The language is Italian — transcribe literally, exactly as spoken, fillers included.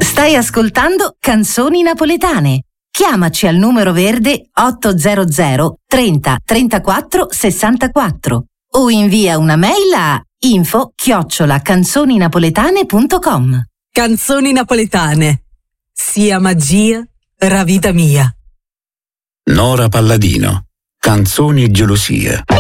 Stai ascoltando Canzoni Napoletane. Chiamaci al numero verde ottocento trenta trentaquattro sessantaquattro o invia una mail a info chiocciola canzoninapoletane punto com. Canzoni napoletane. Sia magia, ra vita mia. Nora Palladino. Canzoni e gelosia.